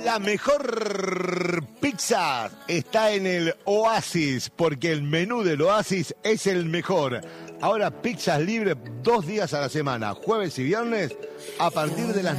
La mejor pizza está en el Oasis, porque el menú del Oasis es el mejor. Ahora pizzas libres 2 días a la semana, jueves y viernes, a partir de las